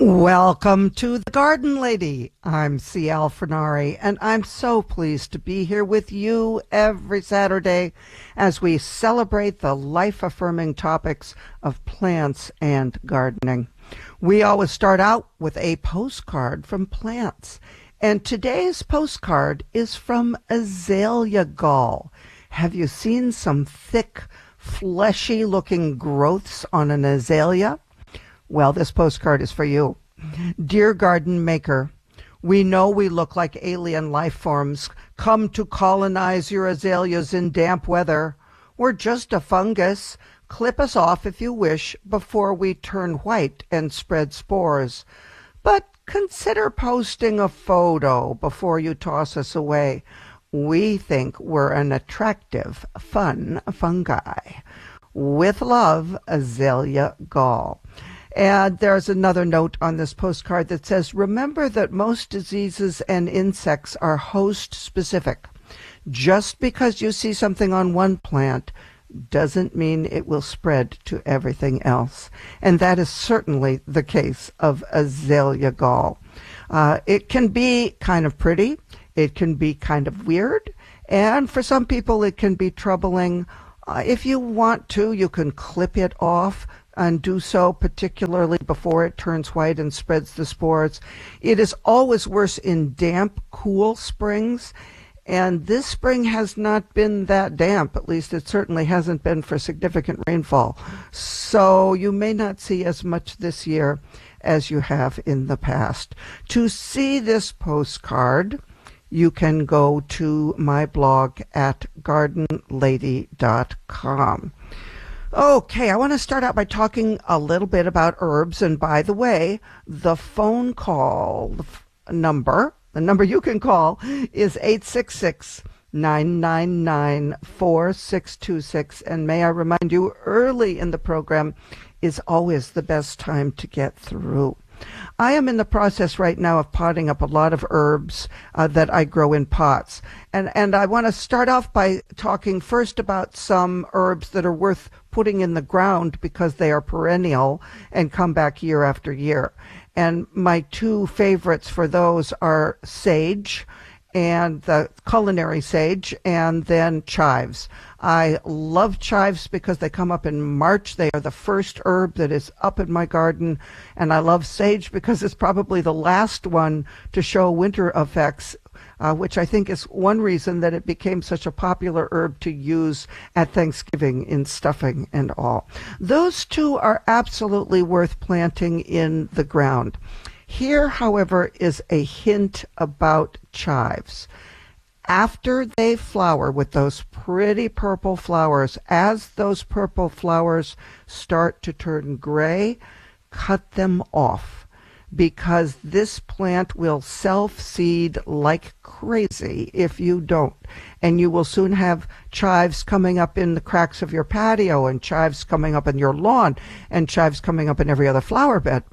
Welcome to The Garden Lady. I'm C.L. Fernari, and I'm so pleased to be here with you every Saturday as we celebrate the life-affirming topics of plants and gardening. We always start out with a postcard from plants, and today's postcard is from azalea gall. Have you seen some thick, fleshy-looking growths on an azalea? Well, this postcard is for you. Dear garden maker, we know we look like alien life forms come to colonize your azaleas in damp weather. We're just a fungus. Clip us off if you wish before we turn white and spread spores. But consider posting a photo before you toss us away. We think we're an attractive, fun fungi. With love, Azalea Gall. And there's another note on this postcard that says, remember that most diseases and insects are host-specific. Just because you see something on one plant doesn't mean it will spread to everything else. And that is certainly the case of Azalea Gall. It can be kind of pretty. It can be kind of weird. And for some people, it can be troubling. If you want to, you can clip it off and do so particularly before it turns white and spreads the spores. It is always worse in damp, cool springs, and this spring has not been that damp. At least it certainly hasn't been for significant rainfall. So you may not see as much this year as you have in the past. To see this postcard, you can go to my blog at gardenlady.com. Okay, I want to start out by talking a little bit about herbs. And by the way, the phone call number, the number you can call is 866-999-4626. And may I remind you, early in the program is always the best time to get through. I am in the process right now of potting up a lot of herbs that I grow in pots. And I want to start off by talking first about some herbs that are worth putting in the ground because they are perennial and come back year after year. And my two favorites for those are sage, and the culinary sage, and then chives. I love chives because they come up in March. They are the first herb that is up in my garden. And I love sage because it's probably the last one to show winter effects, which I think is one reason that it became such a popular herb to use at Thanksgiving in stuffing and all. Those two are absolutely worth planting in the ground. Here, however, is a hint about chives. After they flower with those pretty purple flowers, as those purple flowers start to turn gray, cut them off, because this plant will self-seed like crazy if you don't. And you will soon have chives coming up in the cracks of your patio, and chives coming up in your lawn, and chives coming up in every other flower bed.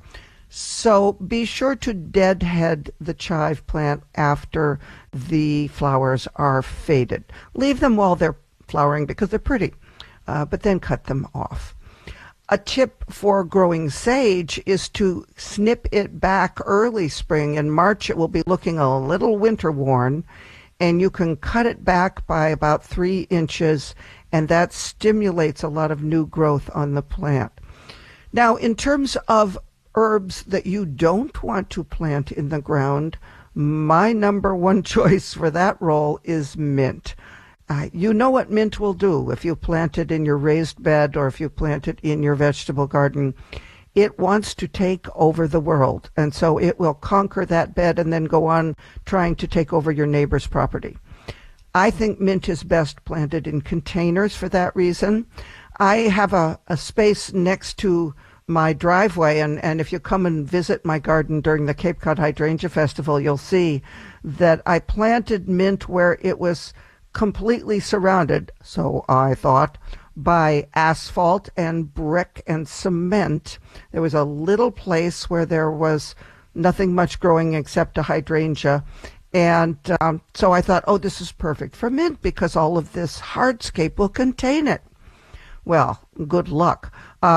So be sure to deadhead the chive plant after the flowers are faded. Leave them while they're flowering because they're pretty, but then cut them off. A tip for growing sage is to snip it back early spring. In March, it will be looking a little winter worn, and you can cut it back by about 3 inches, and that stimulates a lot of new growth on the plant. Now, in terms of herbs that you don't want to plant in the ground, my number one choice for that role is mint. You know what mint will do if you plant it in your raised bed or if you plant it in your vegetable garden. It wants to take over the world, and so it will conquer that bed and then go on trying to take over your neighbor's property. I think mint is best planted in containers for that reason. I have a space next to my driveway, and if you come and visit my garden during the Cape Cod Hydrangea Festival, you'll see that I planted mint where it was completely surrounded, so I thought, by asphalt and brick and cement. There was a little place where there was nothing much growing except a hydrangea, and so I thought, oh, this is perfect for mint because all of this hardscape will contain it. Well, good luck.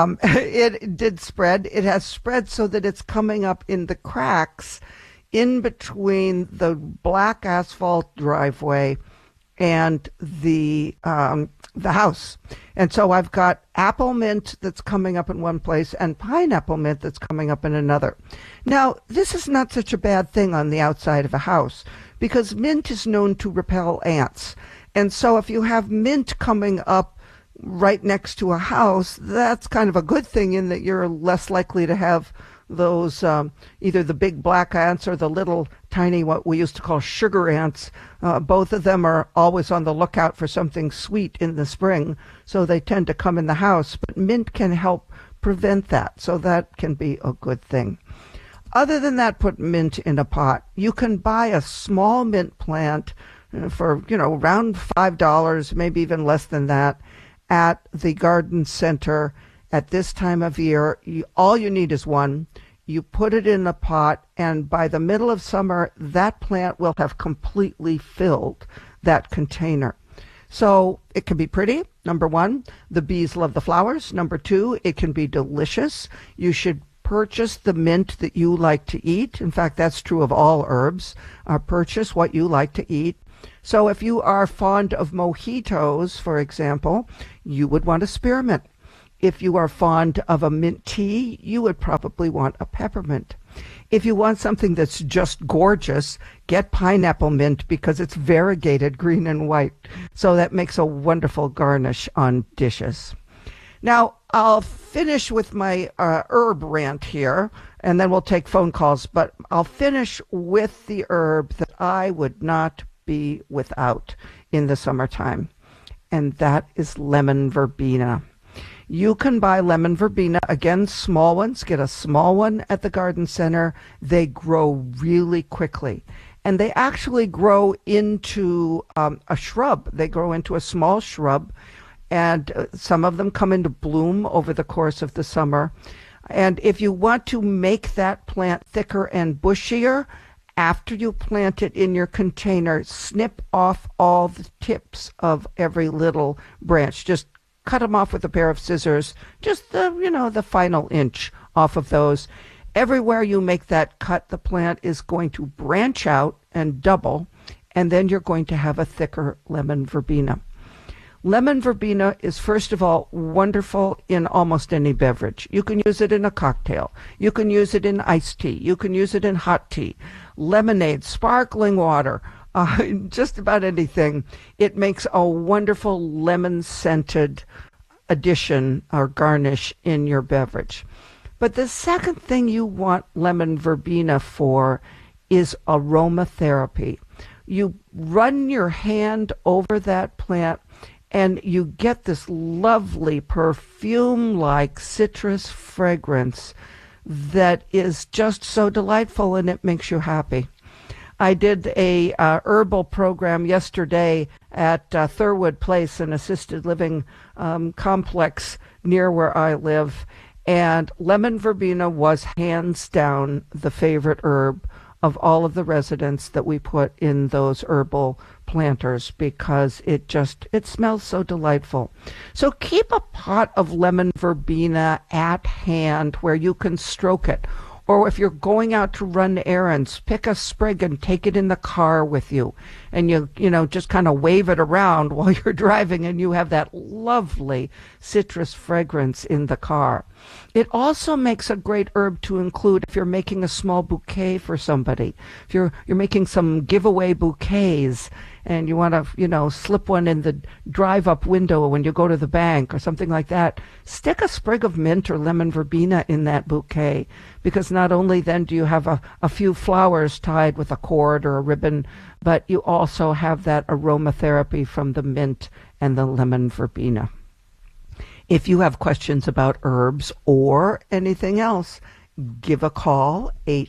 It did spread. It has spread so that it's coming up in the cracks in between the black asphalt driveway and the house. And so I've got apple mint that's coming up in one place and pineapple mint that's coming up in another. Now, this is not such a bad thing on the outside of a house because mint is known to repel ants. And so if you have mint coming up right next to a house, that's kind of a good thing in that you're less likely to have those either the big black ants or the little tiny what we used to call sugar ants. Both of them are always on the lookout for something sweet in the spring, so they tend to come in the house. But mint can help prevent that, so that can be a good thing. Other than that, put mint in a pot. You can buy a small mint plant for, around $5, maybe even less than that, at the garden center at this time of year. All you need is one. You put it in a pot, and by the middle of summer, that plant will have completely filled that container. So it can be pretty, number one. The bees love the flowers. Number two, it can be delicious. You should purchase the mint that you like to eat. In fact, that's true of all herbs. Purchase what you like to eat. So if you are fond of mojitos, for example, you would want a spearmint. If you are fond of a mint tea, you would probably want a peppermint. If you want something that's just gorgeous, get pineapple mint because it's variegated green and white. So that makes a wonderful garnish on dishes. Now, I'll finish with my herb rant here, and then we'll take phone calls. But I'll finish with the herb that I would not be without in the summertime, and that is lemon verbena. You can buy lemon verbena, again, small ones. Get a small one at the garden center. They grow really quickly. And they actually grow into a shrub. They grow into a small shrub. And some of them come into bloom over the course of the summer. And if you want to make that plant thicker and bushier, after you plant it in your container, snip off all the tips of every little branch. Just cut them off with a pair of scissors, just the final inch off of those. Everywhere you make that cut, the plant is going to branch out and double, and then you're going to have a thicker lemon verbena. Lemon verbena is, first of all, wonderful in almost any beverage. You can use it in a cocktail. You can use it in iced tea. You can use it in hot tea, lemonade, sparkling water, just about anything. It makes a wonderful lemon-scented addition or garnish in your beverage. But the second thing you want lemon verbena for is aromatherapy. You run your hand over that plant and you get this lovely perfume-like citrus fragrance that is just so delightful, and it makes you happy. I did a herbal program yesterday at Thurwood Place, an assisted living complex near where I live, and lemon verbena was hands down the favorite herb of all of the residents that we put in those herbal planters because it smells so delightful. So keep a pot of lemon verbena at hand where you can stroke it. Or if you're going out to run errands, pick a sprig and take it in the car with you. And you just kind of wave it around while you're driving, and you have that lovely citrus fragrance in the car. It also makes a great herb to include if you're making a small bouquet for somebody. If you're making some giveaway bouquets and you want to, slip one in the drive-up window when you go to the bank or something like that, stick a sprig of mint or lemon verbena in that bouquet, because not only then do you have a few flowers tied with a cord or a ribbon, but you also have that aromatherapy from the mint and the lemon verbena. If you have questions about herbs or anything else, give a call,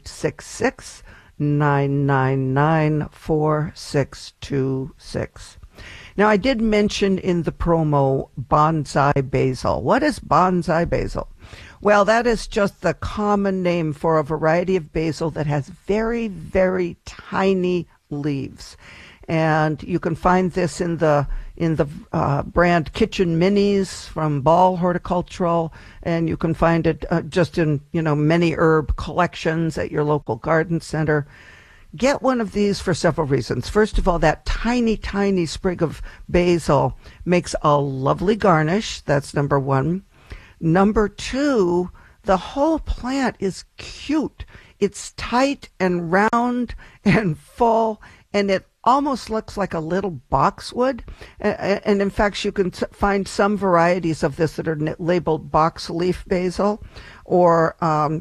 866-999-4626. Now, I did mention in the promo bonsai basil. What is bonsai basil? Well, that is just the common name for a variety of basil that has very, very tiny leaves. And you can find this in the brand Kitchen Minis from Ball Horticultural, and you can find it just in many herb collections at your local garden center. Get one of these for several reasons. First of all, that tiny, tiny sprig of basil makes a lovely garnish. That's number one. Number two, the whole plant is cute. It's tight and round and full, and it almost looks like a little boxwood. And in fact, you can find some varieties of this that are labeled box leaf basil or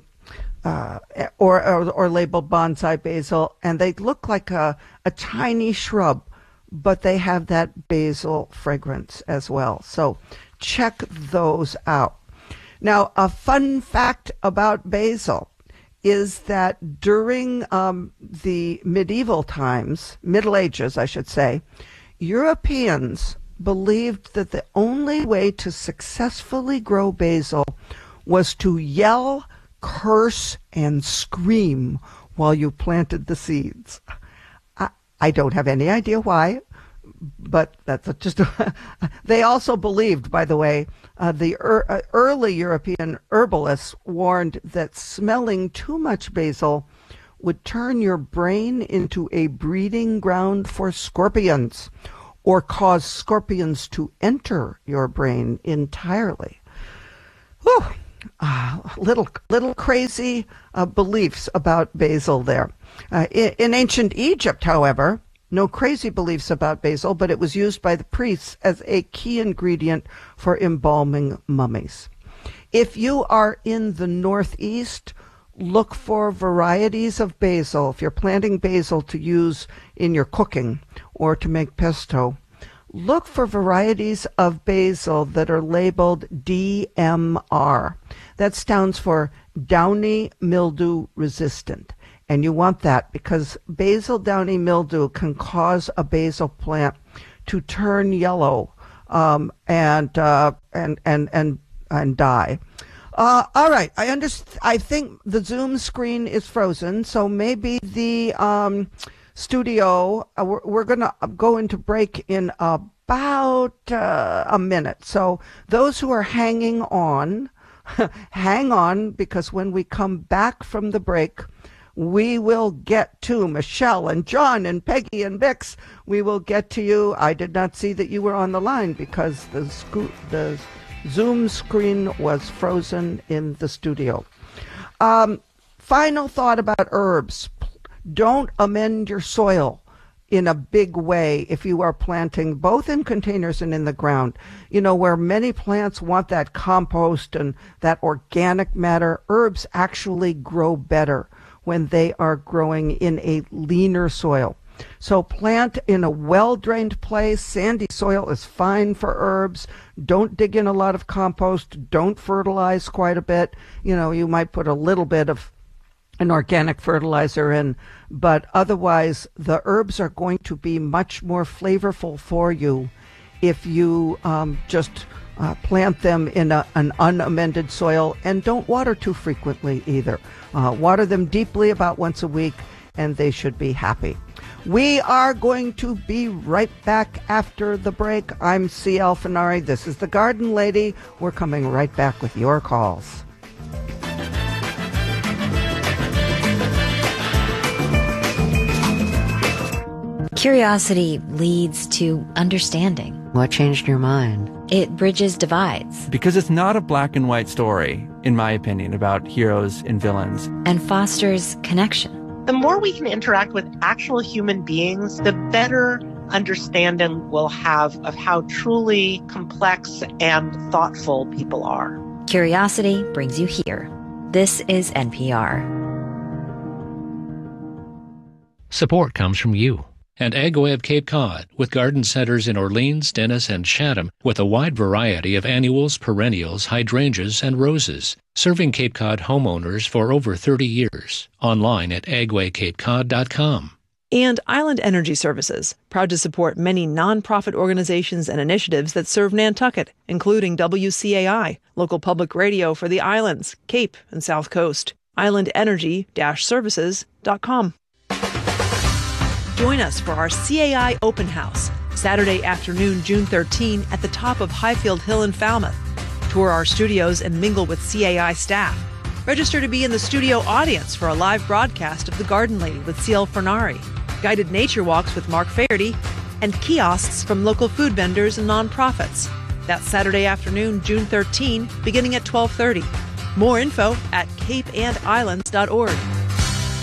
labeled bonsai basil, and they look like a tiny shrub, but they have that basil fragrance as well. So check those out. Now, a fun fact about basil is that during the medieval times, Middle Ages, I should say, Europeans believed that the only way to successfully grow basil was to yell, curse, and scream while you planted the seeds. I don't have any idea why, but that's just. They also believed, by the way, the early European herbalists warned that smelling too much basil would turn your brain into a breeding ground for scorpions, or cause scorpions to enter your brain entirely. Whew. Little crazy beliefs about basil there. In ancient Egypt, however, no crazy beliefs about basil, but it was used by the priests as a key ingredient for embalming mummies. If you are in the Northeast, look for varieties of basil. If you're planting basil to use in your cooking or to make pesto, look for varieties of basil that are labeled DMR. That stands for downy mildew resistant. And you want that because basil downy mildew can cause a basil plant to turn yellow and die. All right, I think the Zoom screen is frozen, so maybe the studio. We're going to go into break in about a minute. So those who are hanging on, hang on, because when we come back from the break, we will get to Michelle and John and Peggy and Bix. We will get to you. I did not see that you were on the line because the Zoom screen was frozen in the studio. Final thought about herbs. Don't amend your soil in a big way if you are planting both in containers and in the ground. Where many plants want that compost and that organic matter, herbs actually grow better when they are growing in a leaner soil. So plant in a well-drained place. Sandy soil is fine for herbs. Don't dig in a lot of compost. Don't fertilize quite a bit. You might put a little bit of an organic fertilizer in, but otherwise the herbs are going to be much more flavorful for you if you just plant them in an unamended soil, and don't water too frequently either. Water them deeply about once a week, and they should be happy. We are going to be right back after the break. I'm C. Alfinari. This is The Garden Lady. We're coming right back with your calls. Curiosity leads to understanding. What changed your mind? It bridges divides. Because it's not a black and white story, in my opinion, about heroes and villains. And fosters connection. The more we can interact with actual human beings, the better understanding we'll have of how truly complex and thoughtful people are. Curiosity brings you here. This is NPR. Support comes from you and AgWeb Cape Cod, with garden centers in Orleans, Dennis, and Chatham, with a wide variety of annuals, perennials, hydrangeas, and roses, serving Cape Cod homeowners for over 30 years. Online at agwaycapecod.com. And Island Energy Services, proud to support many nonprofit organizations and initiatives that serve Nantucket, including WCAI, local public radio for the islands, Cape, and South Coast. islandenergy-services.com. Join us for our CAI Open House, Saturday afternoon, June 13, at the top of Highfield Hill in Falmouth. Tour our studios and mingle with CAI staff. Register to be in the studio audience for a live broadcast of The Garden Lady with C.L. Fernari, guided nature walks with Mark Faherty, and kiosks from local food vendors and nonprofits. That's Saturday afternoon, June 13, beginning at 12:30. More info at capeandislands.org.